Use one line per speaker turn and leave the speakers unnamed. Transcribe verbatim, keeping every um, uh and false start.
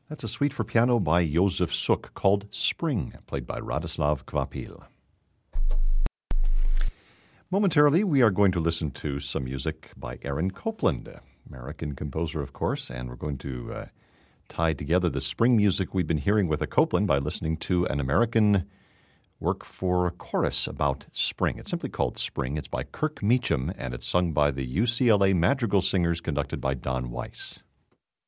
That's a suite for piano by Josef Suk called Spring, played by Radoslav Kvapil. Momentarily, we are going to listen to some music by Aaron Copland, American composer, of course, and we're going to uh, tie together the spring music we've been hearing with a Copland by listening to an American work for a chorus about spring. It's simply called Spring. It's by Kirk Meacham, and it's sung by the U C L A Madrigal Singers, conducted by Don Weiss.